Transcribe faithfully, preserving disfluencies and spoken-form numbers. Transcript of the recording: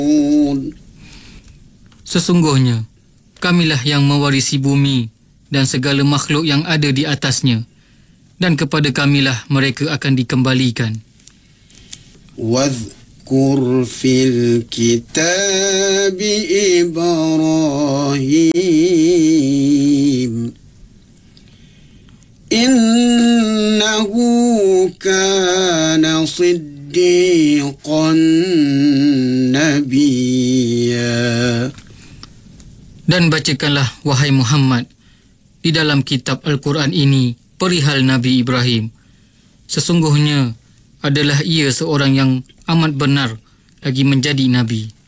Sesungguhnya, kamilah yang mewarisi bumi dan segala makhluk yang ada di atasnya, dan kepada kamilah mereka akan dikembalikan. Wadhkur fil kitab Ibrahim innahu kana siddiqan nabiyya. Dan bacakanlah, wahai Muhammad, di dalam kitab Al-Quran ini perihal Nabi Ibrahim. Sesungguhnya adalah ia seorang yang amat benar lagi menjadi Nabi.